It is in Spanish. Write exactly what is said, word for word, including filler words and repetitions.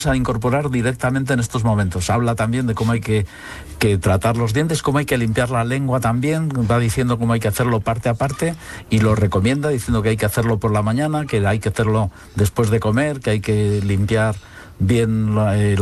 a incorporar directamente en estos momentos. Habla también de cómo hay que, que tratar los dientes, cómo hay que limpiar la lengua también, va diciendo cómo hay que hacerlo parte a parte y lo recomienda diciendo que hay que hacerlo por la mañana, que hay que hacerlo después de comer, que hay que limpiar bien la, eh,